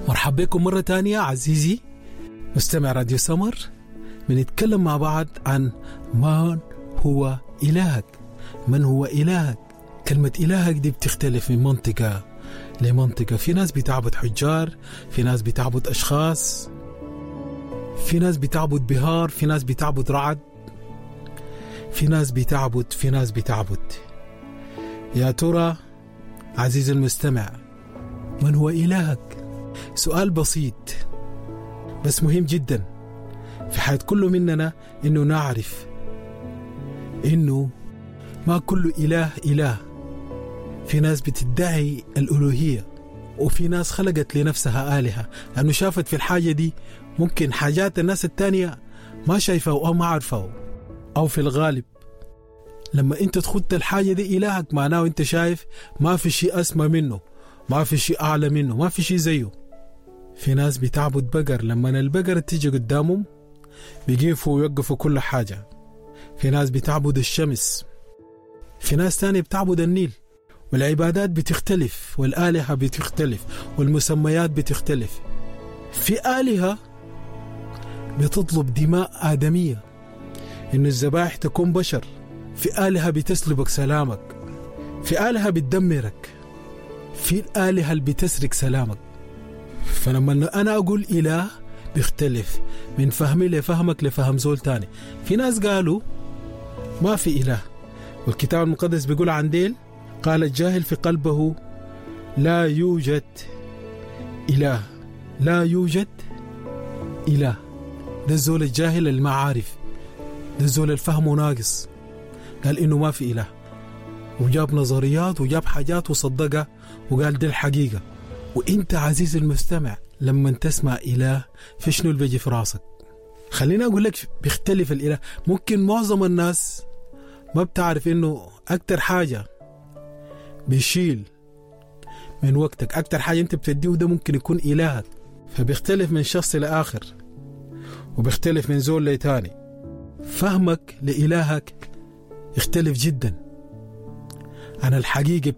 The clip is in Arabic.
مرحبا بكم مرة تانية عزيزي مستمع راديو سمر. بنتكلم مع بعض عن من هو إلهك. من هو إلهك؟ كلمة إلهك دي بتختلف من منطقة لمنطقة. في ناس بتعبد حجار، في ناس بتعبد أشخاص، في ناس بتعبد بهار، في ناس بتعبد رعد، في ناس بتعبد. يا ترى عزيزي المستمع، من هو إلهك؟ سؤال بسيط بس مهم جدا في حياة كل مننا، إنه نعرف إنه ما كل إله. في ناس بتدعي الألوهية، وفي ناس خلقت لنفسها آلهة لأنه شافت في الحاجة دي ممكن حاجات الناس التانية ما شايفها أو ما عارفها. أو في الغالب لما أنت تخد الحاجة دي إلهك، معناه أنت شايف ما في شيء أسمى منه، ما في شيء أعلى منه، ما في شيء زيه. في ناس بتعبد بقر، لما البقر تيجي قدامهم بيقفوا ويوقفوا كل حاجة. في ناس بتعبد الشمس، في ناس تانية بتعبد النيل. والعبادات بتختلف، والآلهة بتختلف، والمسميات بتختلف. في آلهة بتطلب دماء آدمية، إنه الذبائح تكون بشر. في آلهة بتسلبك سلامك، في آلهة بتدمرك، في الآلهة اللي بتسرق سلامك. فلما أنا أقول إله بيختلف من فهمي لفهمك لفهم زول تاني. في ناس قالوا ما في إله، والكتاب المقدس بيقول عن ديل: قال الجاهل في قلبه لا يوجد إله. لا يوجد إله. ده الزول الجاهل المعارف، ده الزول الفهم ناقص، قال إنه ما في إله، وجاب نظريات وجاب حاجات وصدقها وقال دي الحقيقة. وإنت عزيز المستمع لما تسمع إله، في شنو اللي بيجي في راسك؟ خليني أقول لك بيختلف الإله. ممكن معظم الناس ما بتعرف إنه أكتر حاجة بيشيل من وقتك، أكتر حاجة أنت بتديه ده ممكن يكون إلهك. فبيختلف من شخص لآخر، وبيختلف من زول لتاني. فهمك لإلهك يختلف جدا عن الحقيقة